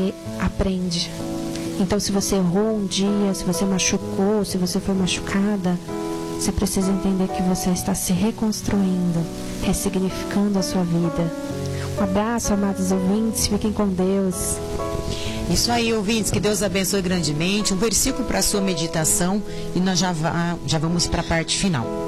você aprende. Então, se você errou um dia, se você machucou, se você foi machucada, você precisa entender que você está se reconstruindo, ressignificando a sua vida. Um abraço, amados ouvintes, fiquem com Deus. Isso aí, ouvintes, que Deus abençoe grandemente. Um versículo para a sua meditação e nós já vamos para a parte final.